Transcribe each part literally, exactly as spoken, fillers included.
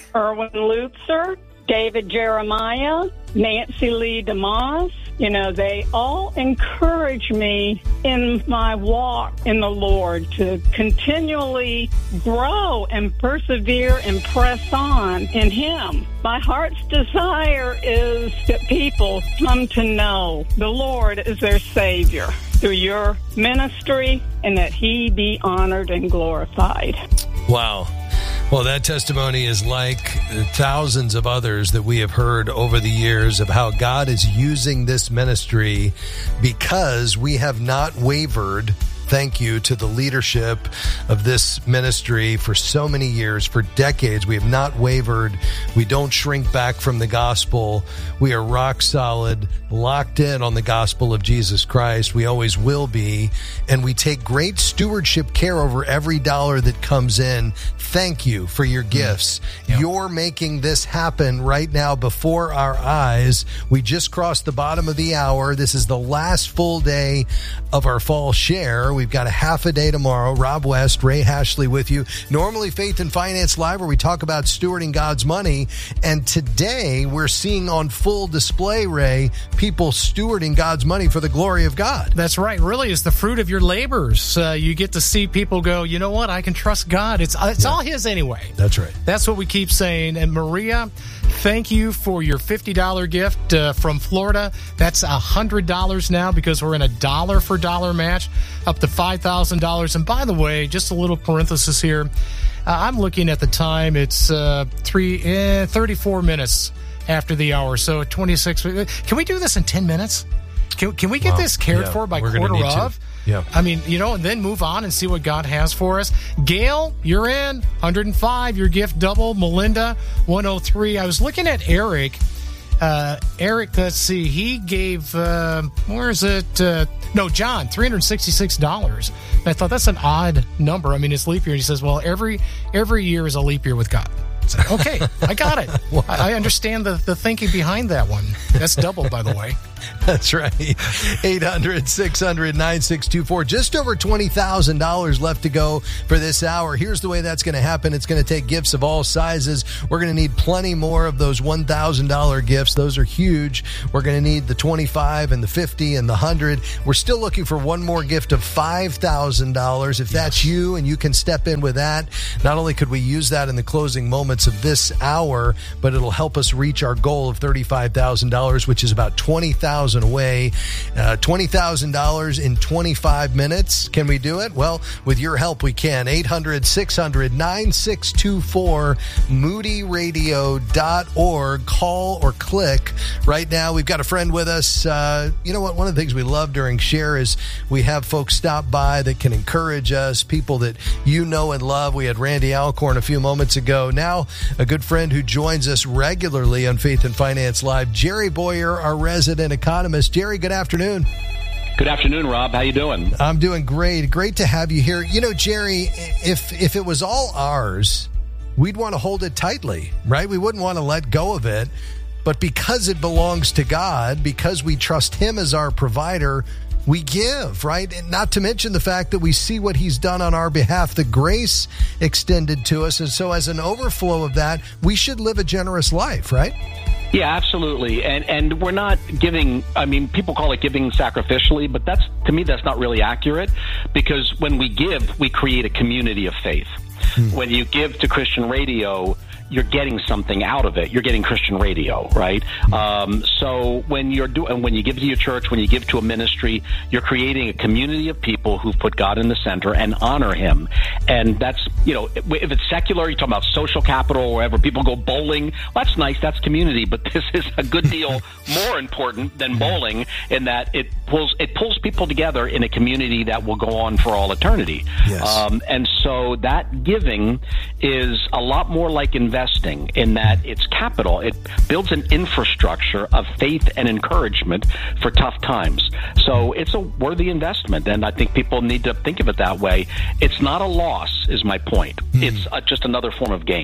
Erwin Lutzer, David Jeremiah, Nancy Lee DeMoss. You know, they all encourage me in my walk in the Lord to continually grow and persevere and press on in Him. My heart's desire is that people come to know the Lord as their Savior through your ministry, and that He be honored and glorified. Wow. Well, that testimony is like thousands of others that we have heard over the years of how God is using this ministry because we have not wavered. Thank you to the leadership of this ministry for so many years, for decades. We have not wavered. We don't shrink back from the gospel. We are rock solid, locked in on the gospel of Jesus Christ. We always will be. And we take great stewardship care over every dollar that comes in. Thank you for your gifts. Yep. You're making this happen right now before our eyes. We just crossed the bottom of the hour. This is the last full day of our fall share. We've got a half a day tomorrow. Rob West, Ray Hashley with you. Normally Faith and Finance Live, where we talk about stewarding God's money. And today we're seeing on full display, Ray, people stewarding God's money for the glory of God. That's right. Really, it's the fruit of your labors. Uh, you get to see people go, you know what? I can trust God. It's, it's yeah. all His anyway. That's right. That's what we keep saying. And Maria, thank you for your fifty dollars gift uh, from Florida. That's one hundred dollars now because we're in a dollar for dollar match, up to five thousand dollars. And by the way, just a little parenthesis here. Uh, I'm looking at the time. It's uh, three, eh, thirty-four minutes after the hour. So twenty-six. Can we do this in ten minutes? Can, can we get wow. this cared yeah, for by quarter of? To. Yeah. I mean, you know, and then move on and see what God has for us. Gail, you're in. one hundred five, your gift double. Melinda, one oh three. I was looking at Eric. Uh, Eric, let's see. He gave, uh, where is it? Uh, no, John, three hundred sixty-six dollars. And I thought that's an odd number. I mean, it's leap year. And he says, well, every every year is a leap year with God. Like, okay, I got it. Wow. I, I understand the, the thinking behind that one. That's double, by the way. That's right. eight hundred, six hundred, nine six two four. Just over twenty thousand dollars left to go for this hour. Here's the way that's going to happen. It's going to take gifts of all sizes. We're going to need plenty more of those one thousand dollars gifts. Those are huge. We're going to need the twenty-five and the fifty and the one hundred. We're still looking for one more gift of five thousand dollars. If that's you and you can step in with that, not only could we use that in the closing moments of this hour, but it'll help us reach our goal of thirty-five thousand dollars, which is about twenty thousand dollars away. Uh, twenty thousand dollars in twenty-five minutes. Can we do it? Well, with your help, we can. eight hundred, six hundred, nine six two four, moody radio dot org. Call or click right now. We've got a friend with us. Uh, you know what? One of the things we love during Share is we have folks stop by that can encourage us, people that you know and love. We had Randy Alcorn a few moments ago. Now, a good friend who joins us regularly on Faith and Finance Live, Jerry Boyer, our resident economist. Jerry, good afternoon. Good afternoon, Rob. How you doing? I'm doing great. Great to have you here. You know, Jerry, if if it was all ours, we'd want to hold it tightly, right? We wouldn't want to let go of it. But because it belongs to God, because we trust Him as our provider, we give, right? And not to mention the fact that we see what He's done on our behalf, the grace extended to us. And so as an overflow of that, we should live a generous life, right? Yeah, absolutely. And and we're not giving, I mean, people call it giving sacrificially, but that's, to me, that's not really accurate, because when we give, we create a community of faith. Hmm. When you give to Christian Radio, you're getting something out of it. You're getting Christian radio, right? Um, so when you're doing, when you give to your church, when you give to a ministry, you're creating a community of people who've put God in the center and honor Him. And that's, you know, if it's secular, you're talking about social capital or wherever people go bowling. Well, that's nice. That's community. But this is a good deal more important than bowling in that it pulls it pulls people together in a community that will go on for all eternity. Yes. Um, and so that giving is a lot more like investing. Investing in that it's capital. It builds an infrastructure of faith and encouragement for tough times. So it's a worthy investment, and I think people need to think of it that way. It's not a loss, is my point. Mm. It's uh, just another form of gain.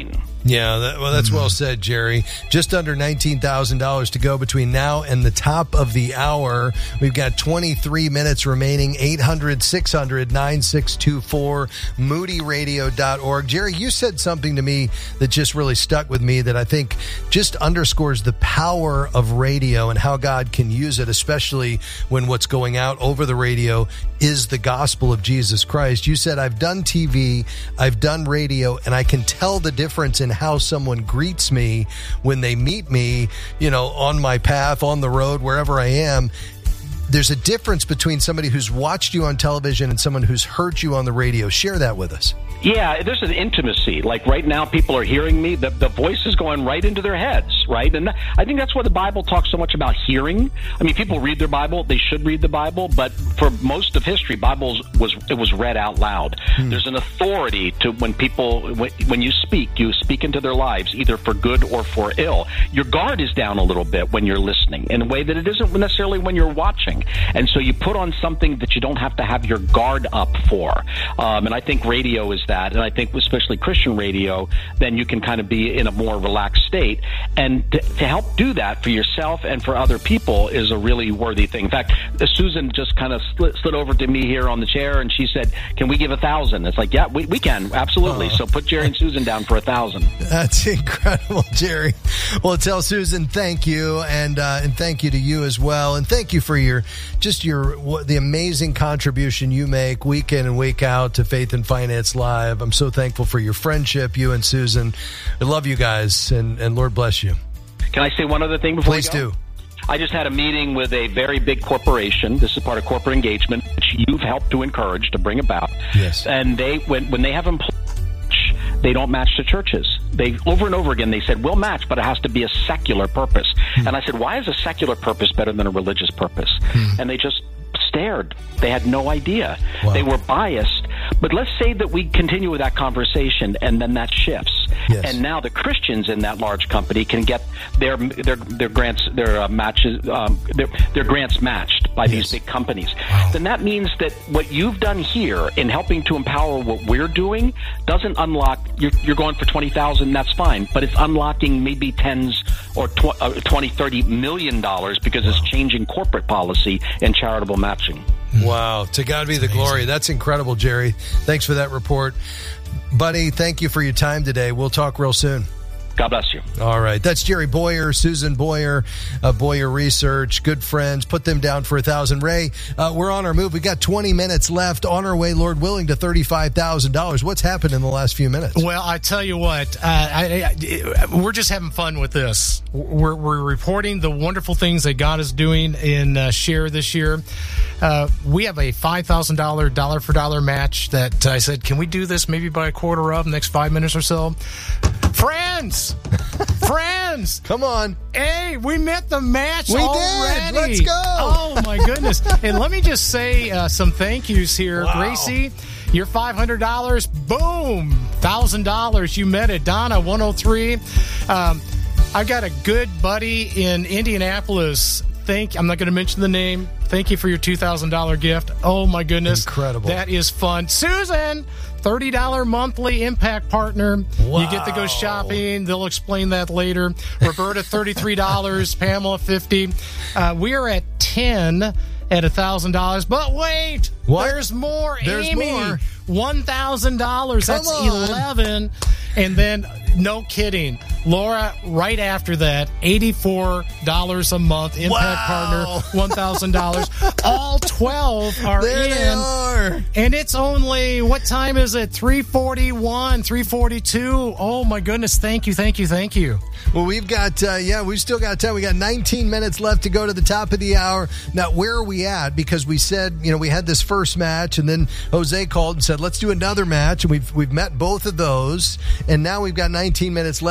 Yeah, that, well, that's well said, Jerry. Just under nineteen thousand dollars to go between now and the top of the hour. We've got twenty-three minutes remaining. eight hundred, six hundred, nine six two four, moody radio dot org. Jerry, you said something to me that just really stuck with me that I think just underscores the power of radio and how God can use it, especially when what's going out over the radio is the gospel of Jesus Christ. You said, I've done T V, I've done radio, and I can tell the difference in how someone greets me when they meet me, you know, on my path, on the road, wherever I am. There's a difference between somebody who's watched you on television and someone who's heard you on the radio. Share that with us. Yeah, there's an intimacy. Like right now, people are hearing me. The, the voice is going right into their heads, right? And I think that's why the Bible talks so much about hearing. I mean, people read their Bible. They should read the Bible. But for most of history, Bible was it was read out loud. Hmm. There's an authority to when people, when, when you speak, you speak into their lives, either for good or for ill. Your guard is down a little bit when you're listening in a way that it isn't necessarily when you're watching. And so you put on something that you don't have to have your guard up for. Um, and I think radio is that. And I think especially Christian radio, then you can kind of be in a more relaxed state. And to, to help do that for yourself and for other people is a really worthy thing. In fact, Susan just kind of slid, slid over to me here on the chair and she said, can we give a thousand? It's like, yeah, we, we can. Absolutely. Oh. So put Jerry and Susan down for a thousand. That's incredible, Jerry. Well, tell Susan thank you. And, uh, and thank you to you as well. And thank you for your, just your, what, the amazing contribution you make week in and week out to Faith and Finance Live. I'm so thankful for your friendship, you and Susan. I love you guys, and, and Lord bless you. Can I say one other thing before Please we go? do. I just had a meeting with a very big corporation. This is part of corporate engagement, which you've helped to encourage, to bring about. Yes. And they, when, when they have employees, they don't match the churches. They over and over again, they said, we'll match, but it has to be a secular purpose. Hmm. And I said, why is a secular purpose better than a religious purpose? Hmm. And they just stared. They had no idea. Wow. They were biased. But let's say that we continue with that conversation and then that shifts. Yes. And now the Christians in that large company can get their their their grants their uh, matches um, their their grants matched by yes. these big companies. Wow. Then that means that what you've done here in helping to empower what we're doing doesn't unlock. You're, you're going for twenty thousand. That's fine, but it's unlocking maybe tens or tw- uh, twenty, thirty million dollars because wow. it's changing corporate policy and charitable matching. Wow. To God be the glory. That's incredible, Jerry. Thanks for that report. Buddy, thank you for your time today. We'll talk real soon. God bless you. All right. That's Jerry Bowyer, Susan Bowyer, uh, Bowyer Research. Good friends. Put them down for a thousand. Ray, uh, we're on our move. We got twenty minutes left on our way, Lord willing, to thirty-five thousand dollars. What's happened in the last few minutes? Well, I tell you what, uh, I, I, we're just having fun with this. We're, we're reporting the wonderful things that God is doing in uh, Share this year. Uh, we have a five thousand dollars dollar for dollar match that I said, can we do this maybe by a quarter of next five minutes or so? Friends! Friends! Come on. Hey, we met the match we already. Did. Let's go. Oh, my goodness. And let me just say uh, some thank yous here. Wow. Gracie, your five hundred dollars, boom, one thousand dollars. You met it. Donna, one oh three. Um, I've got a good buddy in Indianapolis. Thank, I'm not going to mention the name. Thank you for your two thousand dollars gift. Oh, my goodness. Incredible. That is fun. Susan, thirty dollars monthly impact partner. Wow. You get to go shopping. They'll explain that later. Roberta, thirty-three dollars. Pamela, fifty dollars. Uh, we are at ten at one thousand dollars. But wait, what? There's more. There's Amy, more. one thousand dollars. That's on. eleven. And then, no kidding, Laura, right after that, eighty-four dollars a month, impact wow. partner, one thousand dollars. All twelve are there in. They are. And it's only, what time is it? three forty-one, three forty-two. Oh, my goodness. Thank you, thank you, thank you. Well, we've got, uh, yeah, we've still got time. We got nineteen minutes left to go to the top of the hour. Now, where are we at? Because we said, you know, we had this first match, and then Jose called and said, let's do another match. And we've, we've met both of those. And now we've got nineteen minutes left. We're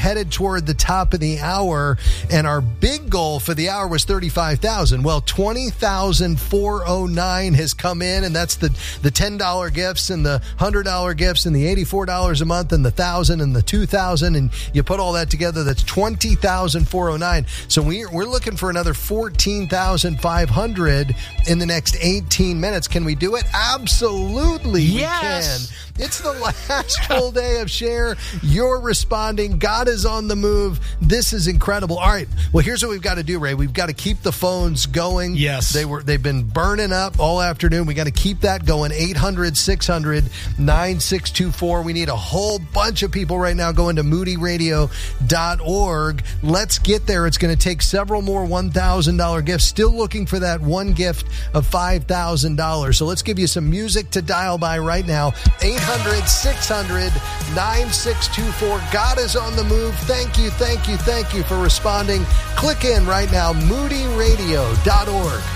headed toward the top of the hour, and our big goal for the hour was thirty-five thousand. Well, twenty thousand four hundred nine has come in, and that's the, the ten dollar gifts and the one hundred dollar gifts and the eighty-four dollars a month and the one thousand and the two thousand, and you put all that together, that's twenty thousand four hundred nine. So we're, we're looking for another fourteen thousand five hundred in the next eighteen minutes. Can we do it? Absolutely, yes. we can. It's the last full day of Share. You're responding. God is on the move. This is incredible. All right. Well, here's what we've got to do, Ray. We've got to keep the phones going. Yes. They were, they've been burning up all afternoon. We got to keep that going. eight hundred, six hundred, nine six two four. We need a whole bunch of people right now going to moody radio dot org. Let's get there. It's going to take several more one thousand dollars gifts. Still looking for that one gift of five thousand dollars. So let's give you some music to dial by right now. eight hundred, six hundred, nine six two four. God is on the move. Thank you, thank you, thank you for responding. Click in right now, moody radio dot org.